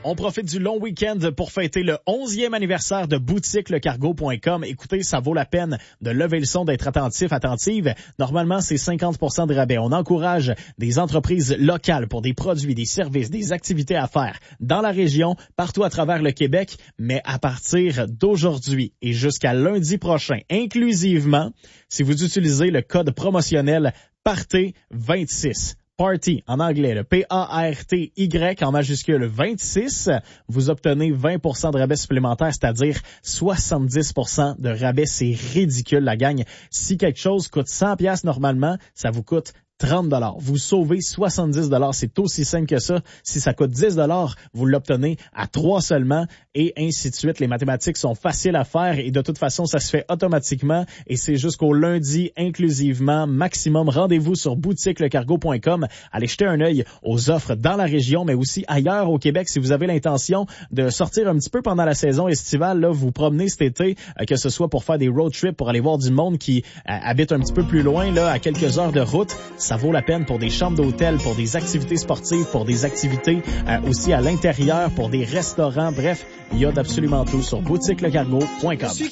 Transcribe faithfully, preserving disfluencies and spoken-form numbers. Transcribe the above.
On profite du long week-end pour fêter le onzième anniversaire de boutique le cargo point com. Écoutez, ça vaut la peine de lever le son, d'être attentif, attentive. Normalement, c'est cinquante pour cent de rabais. On encourage des entreprises locales pour des produits, des services, des activités à faire dans la région, partout à travers le Québec, mais à partir d'aujourd'hui et jusqu'à lundi prochain, inclusivement, si vous utilisez le code promotionnel Party vingt-six. Party, en anglais, le P A R T Y en majuscule vingt-six, vous obtenez vingt pour cent de rabais supplémentaire, c'est-à-dire soixante-dix pour cent de rabais. C'est ridicule, la gang. Si quelque chose coûte cent dollars normalement, ça vous coûte trente dollars. Vous sauvez soixante-dix dollars. C'est aussi simple que ça. Si ça coûte dix dollars, vous l'obtenez à trois seulement et ainsi de suite. Les mathématiques sont faciles à faire et de toute façon, ça se fait automatiquement et c'est jusqu'au lundi inclusivement maximum. Rendez-vous sur boutique le cargo point com. Allez jeter un œil aux offres dans la région, mais aussi ailleurs au Québec. Si vous avez l'intention de sortir un petit peu pendant la saison estivale, là, vous promenez cet été, euh, que ce soit pour faire des road trips, pour aller voir du monde qui euh, habite un petit peu plus loin, là, à quelques heures de route. Ça vaut la peine pour des chambres d'hôtel, pour des activités sportives, pour des activités euh, aussi à l'intérieur, pour des restaurants. Bref, il y a d'absolument tout sur boutique le cargo point com.